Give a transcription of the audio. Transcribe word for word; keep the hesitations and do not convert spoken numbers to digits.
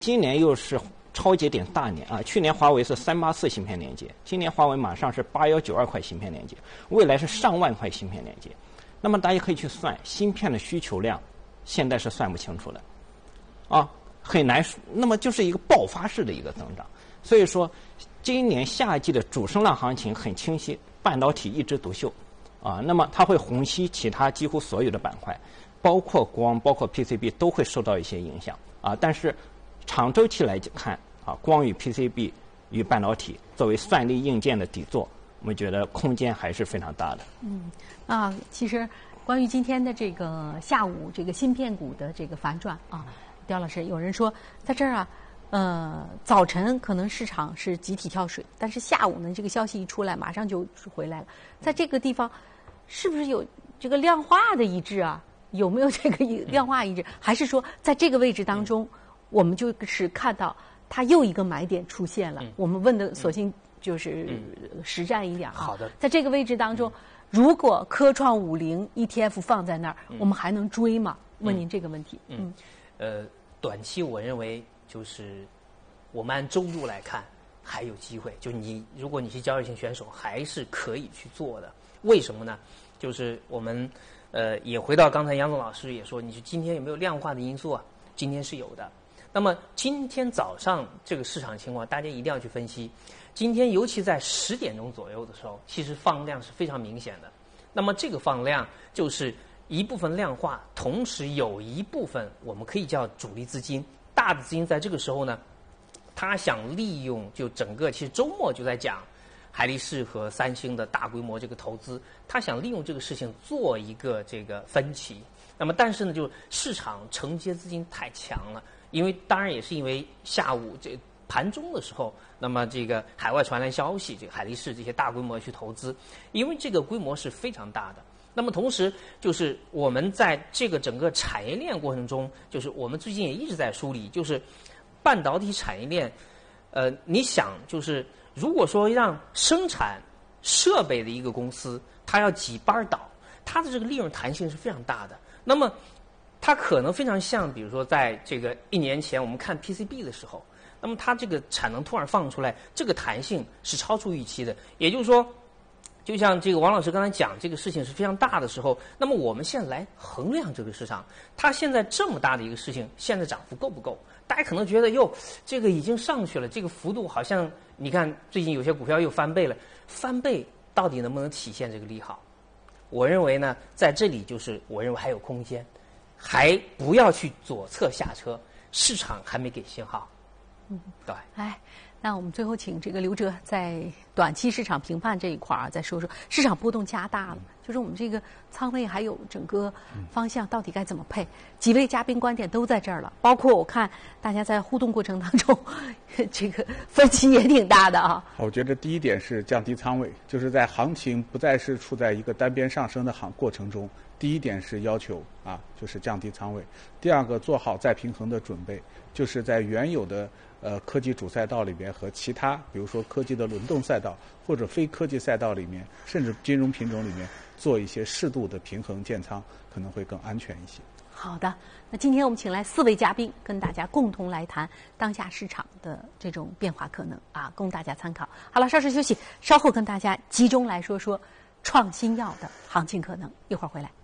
今年又是超节点大年啊！去年华为是三八四芯片连接，今年华为马上是八幺九二块芯片连接，未来是上万块芯片连接。那么大家可以去算，芯片的需求量现在是算不清楚的，啊，很难。那么就是一个爆发式的一个增长。所以说，今年夏季的主升浪行情很清晰，半导体一枝独秀，啊，那么它会虹吸其他几乎所有的板块，包括光、包括 P C B 都会受到一些影响啊。但是长周期来看啊，光与 P C B 与半导体作为算力硬件的底座，我们觉得空间还是非常大的。 嗯，啊，其实关于今天的这个下午这个芯片股的这个反转啊，刁老师，有人说在这儿啊，呃，早晨可能市场是集体跳水，但是下午呢，这个消息一出来，马上就回来了。在这个地方，是不是有这个量化的一致啊？有没有这个量化一致？还是说在这个位置当中，我们就是看到它又一个买点出现了？我们问的索性就是实战一点啊。 好的， 在这个位置当中，如果科创五零 E T F 放在那儿，我们还能追吗？问您这个问题。 嗯，呃，短期我认为就是我们按周入来看还有机会，就你如果你是交易型选手，还是可以去做的。为什么呢？就是我们呃也回到刚才杨总老师也说，你说今天有没有量化的因素啊？今天是有的。那么今天早上这个市场情况，大家一定要去分析。今天尤其在十点钟左右的时候，其实放量是非常明显的。那么这个放量就是一部分量化，同时有一部分我们可以叫主力资金，大的资金在这个时候呢，他想利用就整个其实周末就在讲海力士和三星的大规模这个投资，他想利用这个事情做一个这个分歧。那么但是呢，就市场承接资金太强了。因为当然也是因为下午这盘中的时候，那么这个海外传来消息，这个海力士这些大规模去投资，因为这个规模是非常大的。那么同时就是我们在这个整个产业链过程中，就是我们最近也一直在梳理，就是半导体产业链，呃，你想就是如果说让生产设备的一个公司，它要几班倒，它的这个利润弹性是非常大的。那么它可能非常像，比如说在这个一年前我们看 P C B 的时候，那么它这个产能突然放出来，这个弹性是超出预期的。也就是说，就像这个王老师刚才讲，这个事情是非常大的时候，那么我们现在来衡量这个市场，它现在这么大的一个事情，现在涨幅够不够？大家可能觉得哟，这个已经上去了，这个幅度好像你看最近有些股票又翻倍了，翻倍到底能不能体现这个利好？我认为呢，在这里就是我认为还有空间。还不要去左侧下车，市场还没给信号。嗯，对。 哎，那我们最后请这个刘哲在短期市场评判这一块儿、啊、再说说，市场波动加大了，嗯、就是我们这个仓位还有整个方向到底该怎么配？几位嘉宾观点都在这儿了，包括我看大家在互动过程当中，这个分歧也挺大的啊。 我觉得第一点是降低仓位，就是在行情不再是处在一个单边上升的行过程中。第一点是要求啊，就是降低仓位。第二个，做好再平衡的准备，就是在原有的呃科技主赛道里边和其他，比如说科技的轮动赛道或者非科技赛道里面，甚至金融品种里面做一些适度的平衡建仓，可能会更安全一些。 好的，那今天我们请来四位嘉宾，跟大家共同来谈当下市场的这种变化可能啊，供大家参考。好了，稍事休息，稍后跟大家集中来说说创新药的行情可能，一会儿回来。